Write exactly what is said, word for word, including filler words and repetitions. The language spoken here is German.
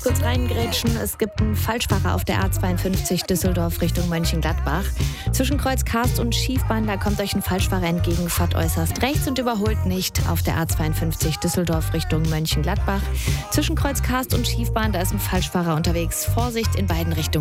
kurz reingrätschen. Es gibt einen Falschfahrer auf der A zweiundfünfzig Düsseldorf Richtung Mönchengladbach. Zwischen Kreuz Karst und Schiefbahn, da kommt euch ein Falschfahrer entgegen, fahrt äußerst rechts und überholt nicht auf der A zweiundfünfzig Düsseldorf Richtung Mönchengladbach. Zwischen Kreuz Karst und Schiefbahn, da ist ein Falschfahrer unterwegs. Vorsicht in beiden Richtungen.